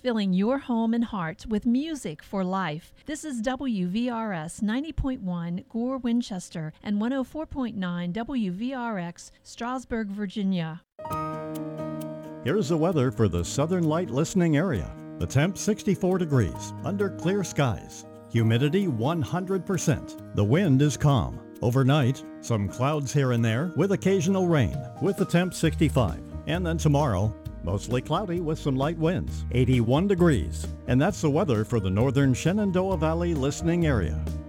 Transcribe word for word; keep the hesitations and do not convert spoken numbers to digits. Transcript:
filling your home and heart with music for life. This is W V R S ninety point one Gore, Winchester, and one oh four point nine W V R X, Strasburg, Virginia. Here's the weather for the Southern Light listening area. The temp sixty-four degrees, under clear skies. Humidity one hundred percent. The wind is calm. Overnight, some clouds here and there with occasional rain, with the temp sixty-five. And then tomorrow, mostly cloudy with some light winds, eighty-one degrees. And that's the weather for the northern Shenandoah Valley listening area.